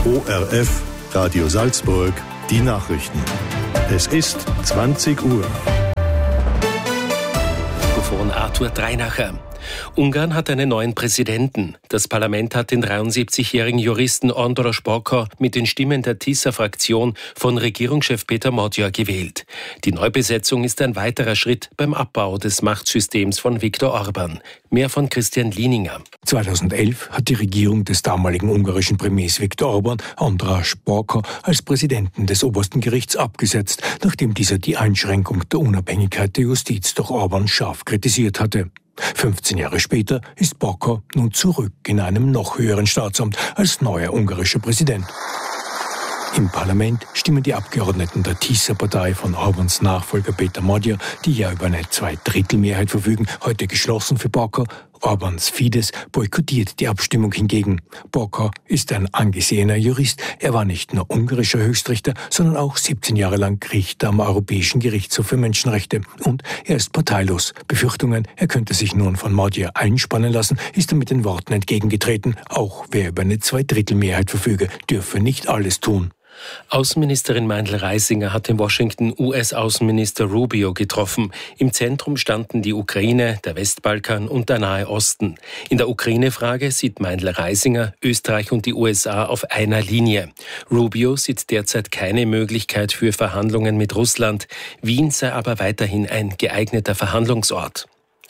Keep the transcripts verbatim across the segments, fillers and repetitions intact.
O R F, Radio Salzburg, die Nachrichten. Es ist zwanzig Uhr. Von Arthur Dreinacher. Ungarn hat einen neuen Präsidenten. Das Parlament hat den dreiundsiebzigjährigen Juristen Andras Bokor mit den Stimmen der Tisza-Fraktion von Regierungschef Peter Magyar gewählt. Die Neubesetzung ist ein weiterer Schritt beim Abbau des Machtsystems von Viktor Orban. Mehr von Christian Lieninger. zweitausendelf hat die Regierung des damaligen ungarischen Premiers Viktor Orban Andras Bokor als Präsidenten des obersten Gerichts abgesetzt, nachdem dieser die Einschränkung der Unabhängigkeit der Justiz durch Orban scharf kritisiert hatte. fünfzehn Jahre später ist Bokor nun zurück in einem noch höheren Staatsamt als neuer ungarischer Präsident. Im Parlament stimmen die Abgeordneten der Tisza-Partei von Orbans Nachfolger Peter Magyar, die ja über eine Zweidrittelmehrheit verfügen, heute geschlossen für Bokor. Orbans Fidesz boykottiert die Abstimmung hingegen. Bokor ist ein angesehener Jurist. Er war nicht nur ungarischer Höchstrichter, sondern auch siebzehn Jahre lang Richter am Europäischen Gerichtshof für Menschenrechte. Und er ist parteilos. Befürchtungen, er könnte sich nun von Magyar einspannen lassen, ist er mit den Worten entgegengetreten. Auch wer über eine Zweidrittelmehrheit verfüge, dürfe nicht alles tun. Außenministerin Meindl-Reisinger hat in Washington U S-Außenminister Rubio getroffen. Im Zentrum standen die Ukraine, der Westbalkan und der Nahe Osten. In der Ukraine-Frage sieht Meindl-Reisinger Österreich und die U S A auf einer Linie. Rubio sieht derzeit keine Möglichkeit für Verhandlungen mit Russland. Wien sei aber weiterhin ein geeigneter Verhandlungsort.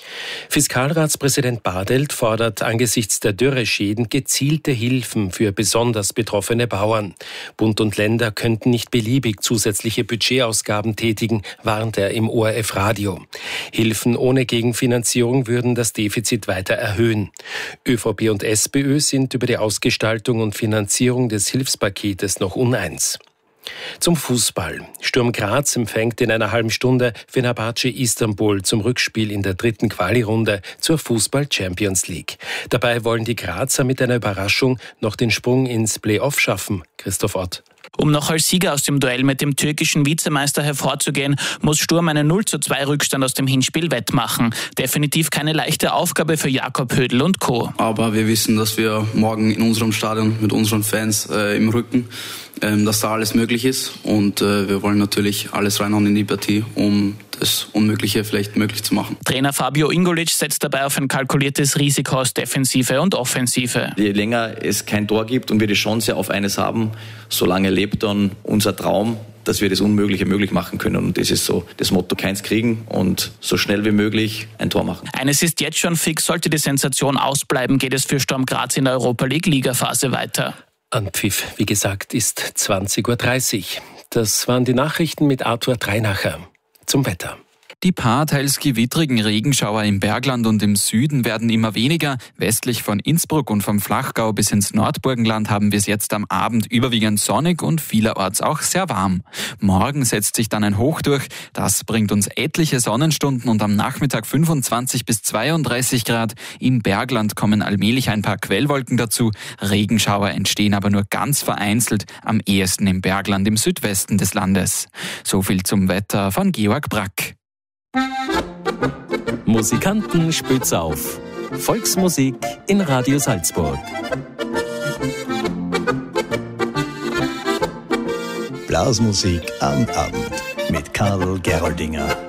Fiskalratspräsident Bartelt fordert angesichts der Dürreschäden gezielte Hilfen für besonders betroffene Bauern. Bund und Länder könnten nicht beliebig zusätzliche Budgetausgaben tätigen, warnt er im O R F-Radio. Hilfen ohne Gegenfinanzierung würden das Defizit weiter erhöhen. ÖVP und SPÖ sind über die Ausgestaltung und Finanzierung des Hilfspaketes noch uneins. Zum Fußball. Sturm Graz empfängt in einer halben Stunde Fenerbahce Istanbul zum Rückspiel in der dritten Quali-Runde zur Fußball-Champions League. Dabei wollen die Grazer mit einer Überraschung noch den Sprung ins Play-Off schaffen. Christoph Ott. Um noch als Sieger aus dem Duell mit dem türkischen Vizemeister hervorzugehen, muss Sturm einen null zu zwei Rückstand aus dem Hinspiel wettmachen. Definitiv keine leichte Aufgabe für Jakob Hödl und Co. Aber wir wissen, dass wir morgen in unserem Stadion mit unseren Fans äh, im Rücken, äh, dass da alles möglich ist. Und äh, wir wollen natürlich alles reinhauen in die Partie, um das Unmögliche vielleicht möglich zu machen. Trainer Fabio Ingolic setzt dabei auf ein kalkuliertes Risiko aus Defensive und Offensive. Je länger es kein Tor gibt und wir die Chance auf eines haben, solange lebt dann unser Traum, dass wir das Unmögliche möglich machen können. Und das ist so das Motto: keins kriegen und so schnell wie möglich ein Tor machen. Eines ist jetzt schon fix: sollte die Sensation ausbleiben, geht es für Sturm Graz in der Europa League Ligaphase weiter. Anpfiff, wie gesagt, ist zwanzig Uhr dreißig. Das waren die Nachrichten mit Arthur Dreinacher. Zum Wetter. Die paar teils gewittrigen Regenschauer im Bergland und im Süden werden immer weniger. Westlich von Innsbruck und vom Flachgau bis ins Nordburgenland haben wir es jetzt am Abend überwiegend sonnig und vielerorts auch sehr warm. Morgen setzt sich dann ein Hoch durch. Das bringt uns etliche Sonnenstunden und am Nachmittag fünfundzwanzig bis zweiunddreißig Grad. Im Bergland kommen allmählich ein paar Quellwolken dazu. Regenschauer entstehen aber nur ganz vereinzelt, am ehesten im Bergland im Südwesten des Landes. So viel zum Wetter von Georg Brack. Musikanten spitz auf. Volksmusik in Radio Salzburg. Blasmusik am Abend mit Karl Geroldinger.